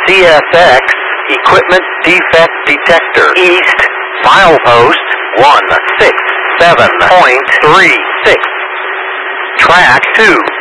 CSX Equipment Defect Detector. East Milepost 167.36. Track 2.